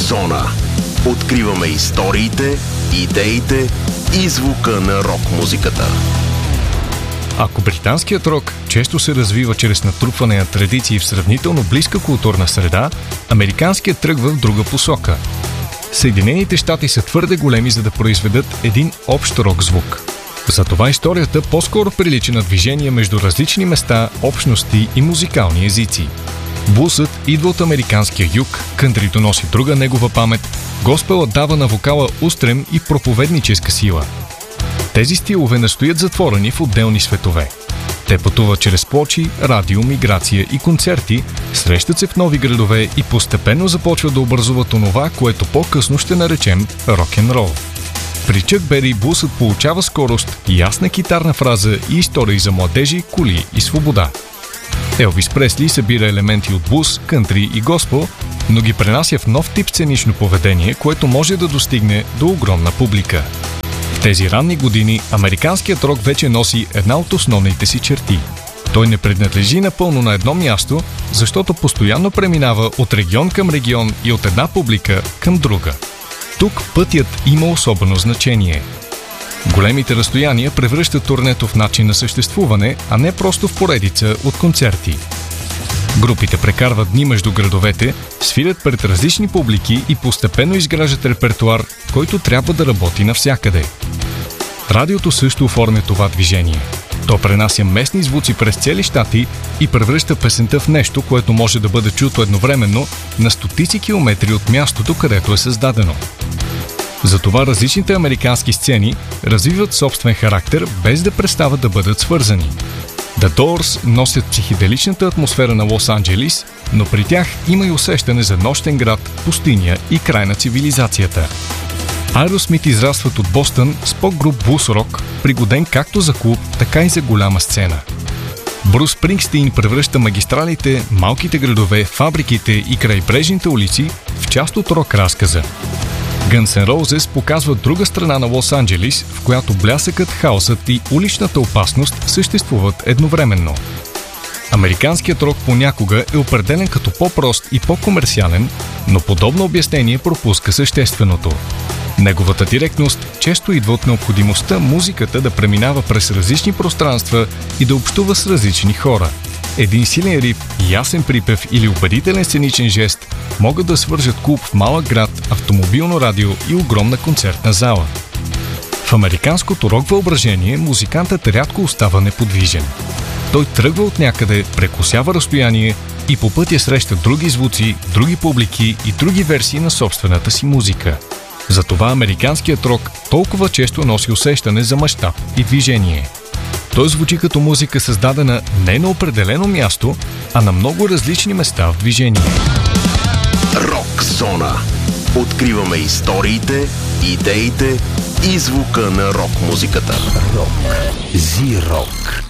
Зона. Откриваме историите, идеите и звука на рок-музиката. Ако британският рок често се развива чрез натрупване на традиции в сравнително близка културна среда, американският тръгва в друга посока. Съединените щати са твърде големи, за да произведат един общ рок звук. Затова историята по-скоро прилича на движение между различни места, общности и музикални езици. Блусът идва от американския юг, кънтрито носи друга негова памет, госпелът дава на вокала устрем и проповедническа сила. Тези стилове настоят затворени в отделни светове. Те пътуват чрез плочи, радио, миграция и концерти, срещат се в нови градове и постепенно започват да образуват онова, което по-късно ще наречем рок-н-рол. При Чък Бери блусът получава скорост, ясна китарна фраза и истории за младежи, коли и свобода. Елвис Пресли събира елементи от блус, кънтри и госпел, но ги пренася в нов тип сценично поведение, което може да достигне до огромна публика. В тези ранни години американският рок вече носи една от основните си черти. Той не принадлежи напълно на едно място, защото постоянно преминава от регион към регион и от една публика към друга. Тук пътят има особено значение. Големите разстояния превръщат турнето в начин на съществуване, а не просто в поредица от концерти. Групите прекарват дни между градовете, свирят пред различни публики и постепенно изграждат репертуар, който трябва да работи навсякъде. Радиото също оформя това движение. То пренася местни звуци през цели щати и превръща песента в нещо, което може да бъде чуто едновременно на стотици километри от мястото, където е създадено. Затова различните американски сцени развиват собствен характер, без да престават да бъдат свързани. The Doors носят психоделичната атмосфера на Лос-Анджелис, но при тях има и усещане за нощен град, пустиня и край на цивилизацията. Aerosmith израстват от Бостън с поп-груп блус-рок, пригоден както за клуб, така и за голяма сцена. Брус Спрингстин превръща магистралите, малките градове, фабриките и крайбрежните улици в част от рок-разказа. Guns N' Roses показват друга страна на Лос-Анджелис, в която блясъкът, хаосът и уличната опасност съществуват едновременно. Американският рок понякога е определен като по-прост и по-комерциален, но подобно обяснение пропуска същественото. Неговата директност често идва от необходимостта музиката да преминава през различни пространства и да общува с различни хора. Един силен риф, ясен припев или убедителен сценичен жест могат да свържат клуб в малък град, автомобилно радио и огромна концертна зала. В американското рок въображение музикантът рядко остава неподвижен. Той тръгва от някъде, прекосява разстояние и по пътя среща други звуци, други публики и други версии на собствената си музика. Затова американският рок толкова често носи усещане за мащаб и движение. Той звучи като музика, създадена не на определено място, а на много различни места в движение. Рок зона. Откриваме историите, идеите и звука на рок-музиката. Рок. Зи-рок.